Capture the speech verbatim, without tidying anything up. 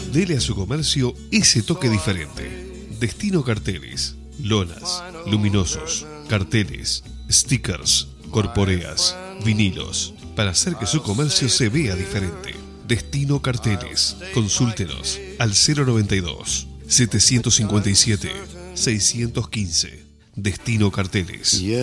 Dele a su comercio ese toque diferente. Destino Carteles, lonas, luminosos, carteles, stickers, corporeas, vinilos, para hacer que su comercio se vea diferente. Destino Carteles. Consúltenos al cero noventa y dos, setecientos cincuenta y siete, seiscientos quince. Destino Carteles.